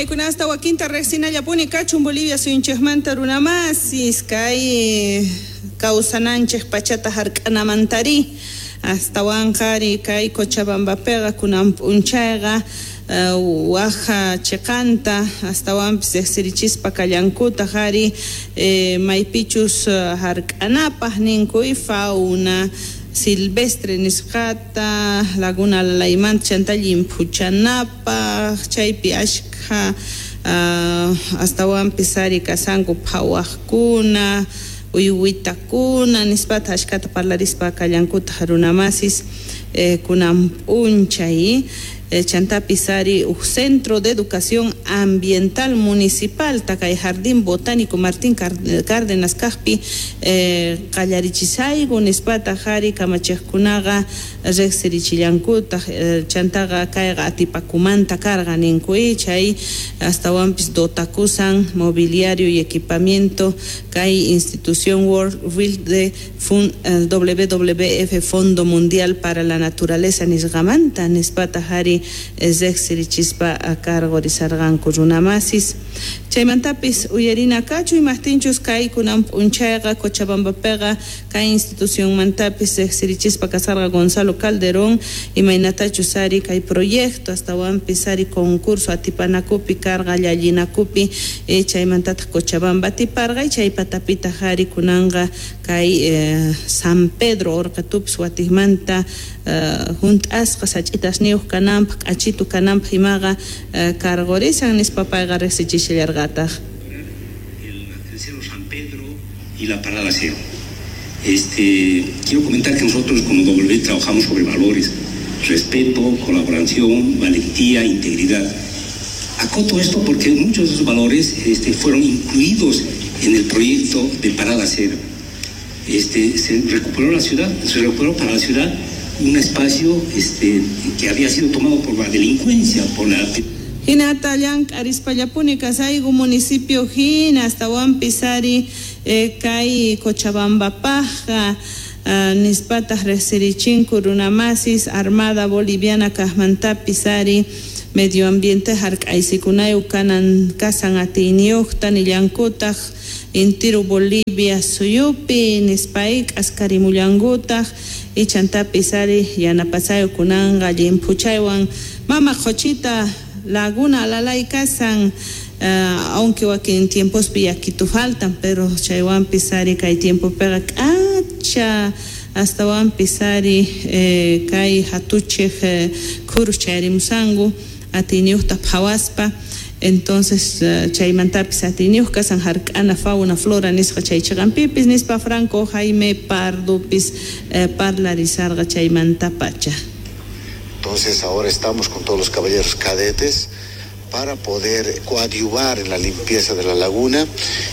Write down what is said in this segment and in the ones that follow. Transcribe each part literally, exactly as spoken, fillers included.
Yaykuna hasta Waquinta Resina Yapuni Cachun Bolivia Suinchesmanta Runamasis Kai Causananches Pachata Harkanamantari hasta Wanjari Kai Cochabamba Pega Kunam Unchaga Waja Checanta hasta Wampis Exerichispa Callancuta Jari Maipichus Harkanapa Ninkui Fauna silvestre nisqata laguna layman chantallim puchanapa chaypi ashka uh, hasta wampis kasanku phawaqkuna uywitakuna nispata ashkata parlarispa kallankuta runamasis eh, kunan p'unchay eh, chantapisari un centro de educación ambiental municipal takay jardín botánico Martín Cárdenas Caspi eh, qallarichisaygu nispata jari kamachejkunaga reqsirichillankuta eh, chantaga kayga atipakumanta carga ninkuy chay hasta wampis dotakusan mobiliario y equipamiento kay institución World Wildlife de Fund, eh, W W F Fondo Mundial para la Naturaleza nisgamanta nispata jari reqsirichispa a cargo de sarganku runamasis chaymantapis uyarina kachu imastinchus kay kunan p'unchayqa Cochabamba pega kay institución mantapis reqsirichispa kasarqa Gonzalo Calderón imaynatachus ari kay proyecto hasta wampis ari concurso atipanakupi carga llallinakupi e chaymantata Cochabamba tiparqa chay patapita jari kunanga kay eh, San Pedro orqatupis watijmanta uh, juntasqa sach'itas niuq kananpaq achitu kananpaq imaqa uh, cargorisan nispapayqa reqsichishallarqataq el tercero San Pedro y la parada cero. Este, quiero comentar que nosotros como W trabajamos sobre valores, respeto, colaboración, valentía, integridad. Acoto esto porque muchos de esos valores este, fueron incluidos en el proyecto de parada cero. Este, se recuperó la ciudad, se recuperó para la ciudad un espacio este, que había sido tomado por la delincuencia, por la... Hinata Llank Arispallapuni Kasaigu municipio Hina hasta Wampisari eh, Kai Cochabamba Paja uh, Nispata Resirichinku Runamasis Armada Boliviana Kasmanta Pisari Medio Ambiente Harkaisikunayu Kanan Kasan Atiniuhtan Illankutaj Intiru Bolivia Suyupi Nispaik Askarimullangutaj y Chantapisari Yanapasayo Kunanga Yimpuchaywan Mama Jochita Laguna Lalay Kasan uh, aunque aquí en tiempos piaquito faltan pero chaywan pisari kay tiempo pega kacha hasta wan pisari eh, kay hatuche eh, kurchari musangu atiniuhta phawaspa entonces uh, chaymantapis atiniuhka san harkana fauna flora nisqa chaychagampipis nispa Franco Jaime Pardo pis eh, parlarizarga chaymantapacha. Entonces ahora estamos con todos los caballeros cadetes para poder coadyuvar en la limpieza de la laguna.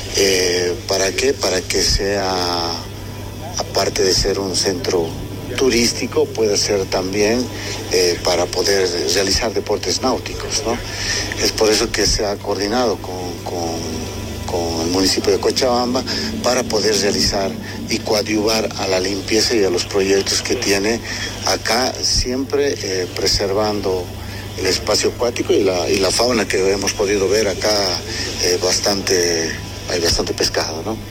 Eh, ¿Para qué? Para que sea, aparte de ser un centro turístico, pueda ser también eh, para poder realizar deportes náuticos, ¿no? Es por eso que se ha coordinado con, con, con el municipio de Cochabamba para poder realizar y coadyuvar a la limpieza y a los proyectos que tiene acá, siempre eh, preservando el espacio acuático y la, y la fauna que hemos podido ver acá, eh, bastante, hay bastante pescado, ¿no?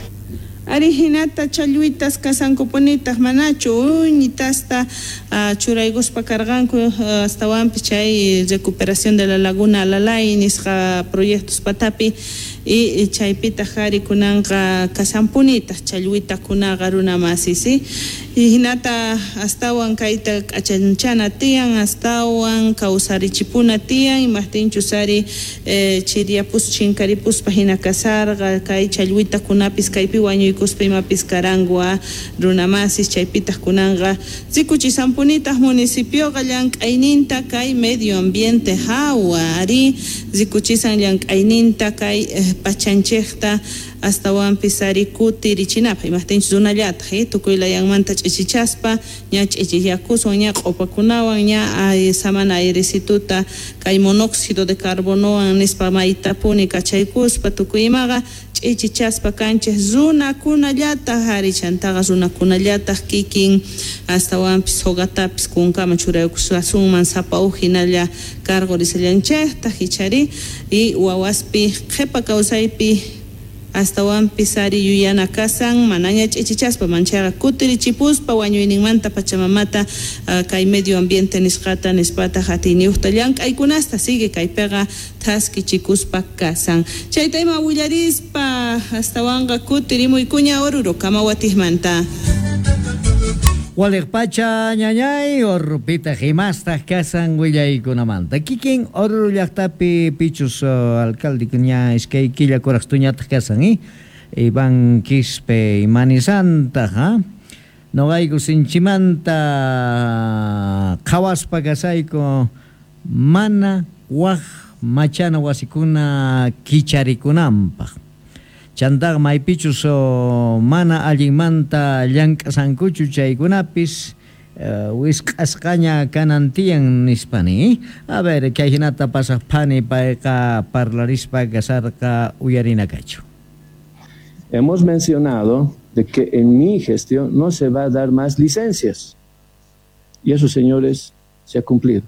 Arihinata challuitas kasankupunitas manachu uñitasta uh, churayguspa carganku uh, hasta wampi chay recuperación de la laguna Alalay nisqa proyectos patapi y, y chaypita jari kunanqa kasampunitas challuita kunaqa runamasisi y hinata astawan kayta k'achanchana tiyan astawan kawsarichipuna tiyan imastinchusari eh, chiriapus chinkaripuspa hina kasarqa kay challuita kunapis kaypi wañuykuspa imapis karangua runamasis chaypitas kunanqa zikuchisampunitas municipioqa llank'ayninta kay medio ambiente hawa ari zikuchisan llank'ayninta kay eh, pachanchejta hasta wampisari kuti richinapa imastinchus unallata eh, tukuylayanmanta ch'ichichaspa ña ch'ichiyakusun ña q'upakunawan ña ay, samana airecituta kay monóxido de carbonowan nispa maytapuni kachaykuspa tukuymaqa ch'ichichaspa kanchis runaku runakunallataq ari chantaqa runakunallataq kikin astawanpis hogatapis kunkama churaykusunman sapa ujinalla cargo risallanchejtaq hichari y wawaspi qhipa kawsaypi astawanpis ari yuyana kasan manaña ch'ichichaspa manchaqa kutirichipuspa wañuyninmanta pachamamata uh, kay medio ambiente nisqata nispata hatiniuqta llank'aykunasta sigue kaypiqa thaskichikuspa kasan chayta ima willarispa astawanqa kutirimuykuña oruro kamawatijmanta Walikpacha ñañay orrupita himasta kasan willaykunamanta kikin orru llaqtapi pichus uh, alcalde kuña iskay killa kuraqstuñataq kasan i Iván Quispe Imanisanta ha noqayku sinchimanta qhawaspa kasayku mana waq machana wasikuna kicharikunanpaq chantaqa maypichus mana allinmanta llank'asankuchu chaykunapis uh, wisq'asqaña kanantiyan nispani a ver kayhinata pasaqpani payqa parlarispa kasarqa uyarinakachu. Hemos mencionado de que en mi gestión no se va a dar más licencias y eso, señores, se ha cumplido.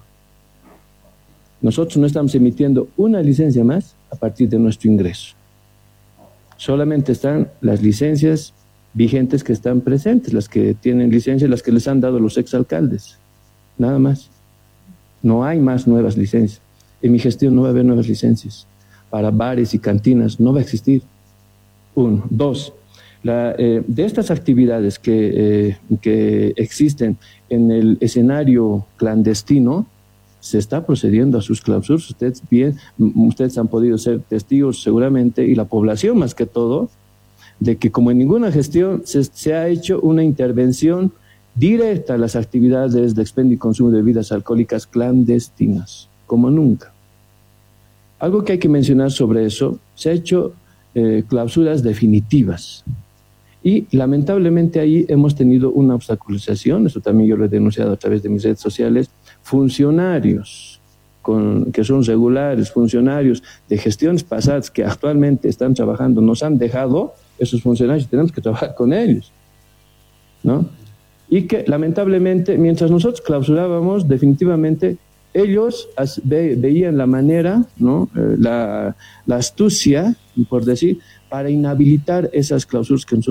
Nosotros no estamos emitiendo una licencia más a partir de nuestro ingreso. Solamente están las licencias vigentes que están presentes, las que tienen licencia, las que les han dado los exalcaldes. Nada más. No hay más nuevas licencias. En mi gestión no va a haber nuevas licencias. Para bares y cantinas no va a existir. Uno. Dos. La, eh, de estas actividades que, eh, que existen en el escenario clandestino, se está procediendo a sus clausuras. Ustedes bien, ustedes han podido ser testigos seguramente, y la población más que todo, de que como en ninguna gestión se, se ha hecho una intervención directa a las actividades de expendio y consumo de bebidas alcohólicas clandestinas, como nunca. Algo que hay que mencionar sobre eso, se ha hecho eh, clausuras definitivas. Y lamentablemente ahí hemos tenido una obstaculización, eso también yo lo he denunciado a través de mis redes sociales, funcionarios con, que son regulares, funcionarios de gestiones pasadas que actualmente están trabajando, nos han dejado esos funcionarios y tenemos que trabajar con ellos, ¿no? Y que lamentablemente mientras nosotros clausurábamos, definitivamente ellos as, ve, veían la manera, ¿no? Eh, la, la astucia, por decir, para inhabilitar esas clausuras que nosotros